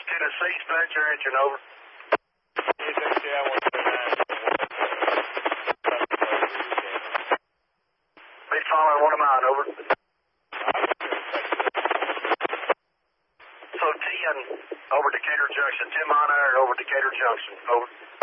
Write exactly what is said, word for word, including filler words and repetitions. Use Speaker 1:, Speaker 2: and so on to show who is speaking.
Speaker 1: Tennessee, start your engine, over.
Speaker 2: T S H, I want to
Speaker 1: Be following one of mine, over. So ten over Decatur Junction, ten mile an hour over Decatur Junction, over.